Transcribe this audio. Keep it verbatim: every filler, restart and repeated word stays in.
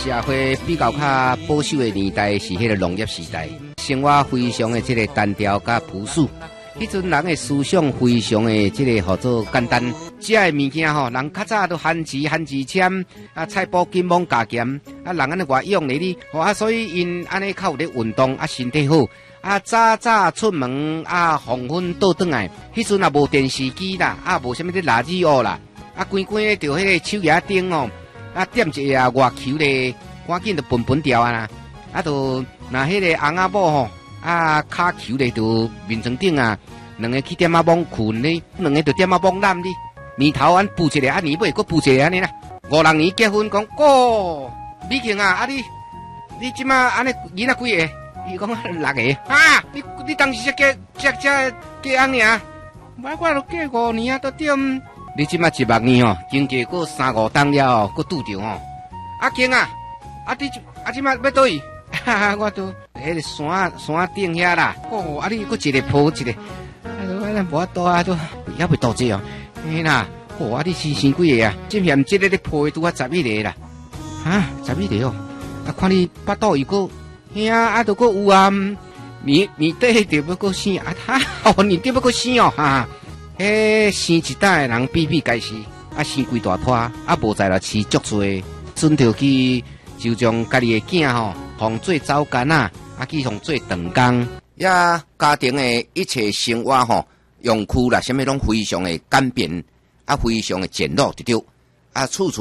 社会比较较保守的年代是迄个农业时代，生活非常的这个单调甲朴素。迄阵人的思想非常的这个叫做简单，食的物件吼，人较早都番薯、番薯签啊，菜脯、金芒、加咸啊，人安尼外用的哩，吼啊，所以因安尼较有咧运动啊，身体好啊，早早出门啊，黄昏倒转来，迄阵也无电视机啦，啊，无啥物咧垃圾屋啦，啊，规规着迄个手摇顶哦，啊，点一下外球咧，赶紧就分分掉啊啦，啊，就那迄个翁仔某吼。啊，卡球咧就面床顶啊，两个去点啊网困咧，两个就点啊网揽哩。年头俺补一个，啊年尾佫补一个安尼啦。五六年结婚讲，哦，美庆啊，啊你你即马安尼囡仔几个？伊讲六个。啊，你你当时才嫁嫁嫁嫁翁尔？我我都嫁五年啊，都点。你即马一六年哦，经过佫三五档了哦，佫拄着哦。阿庆啊，啊你啊即马要倒去？哈哈，我都迄个山山顶遐啦，哦，啊你佫一个抱一个，啊都咱无法度啊，都也袂多济哦，嘿啦，哦，啊你生生几个啊？这嫌这个咧抱的拄啊十一个啦，啊十一个哦，啊看你巴肚又佫，嘿啊，啊都佫有啊，你你底着要佫生啊，哈，哦你底要佫生哦，哈，迄生一代的人比比皆是，啊生几大拖，啊无在啦饲足多，准着去就将家己的囝吼。互做走干啊，啊去互做长工，也家庭的一切生活吼，用具啦，什么拢非常的简便，啊非常的简陋，对对，啊处处。